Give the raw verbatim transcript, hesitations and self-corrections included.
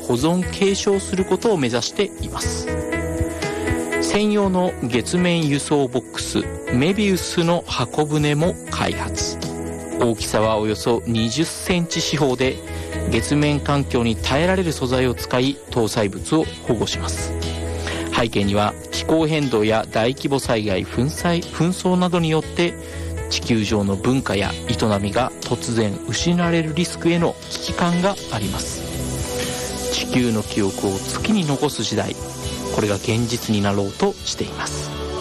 保存継承することを目指しています。専用の月面輸送ボックスメビウスの箱舟も開発。大きさはおよそにじゅっセンチ四方で、月面環境に耐えられる素材を使い搭載物を保護します。背景には気候変動や大規模災害、紛災紛争などによって地球上の文化や営みが突然失われるリスクへの危機感があります。地球の記憶を月に残す時代、これが現実になろうとしています。